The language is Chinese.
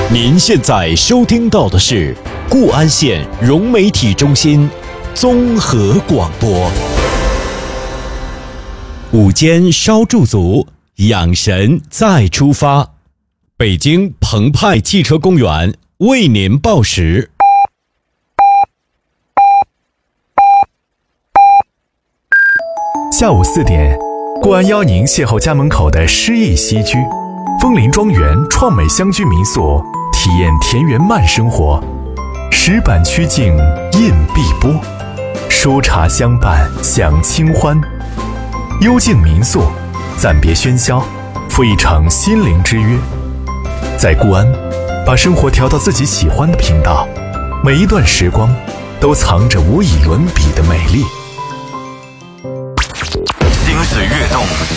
您现在收听到的是固安县融媒体中心综合广播。午间稍驻足，养神再出发。北京澎湃汽车公园为您报时。 下午4点，固安邀您邂逅家门口的诗意西居，枫林庄园创美乡居民宿，体验田园慢生活。石板曲径映碧波，书茶相伴享清欢。幽静民宿，暂别喧嚣，赴一场心灵之约。在固安，把生活调到自己喜欢的频道，每一段时光都藏着无以伦比的美丽。 心思跃动，